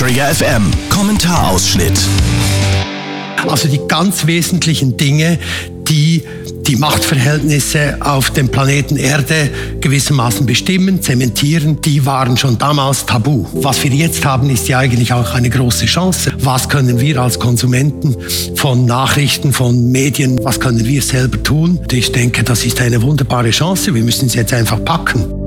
Trigger FM Kommentarausschnitt. Also die ganz wesentlichen Dinge, die die Machtverhältnisse auf dem Planeten Erde gewissermaßen bestimmen, zementieren, die waren schon damals tabu. Was wir jetzt haben, ist ja eigentlich auch eine große Chance. Was können wir als Konsumenten von Nachrichten, von Medien, was können wir selber tun? Ich denke, das ist eine wunderbare Chance. Wir müssen es jetzt einfach packen.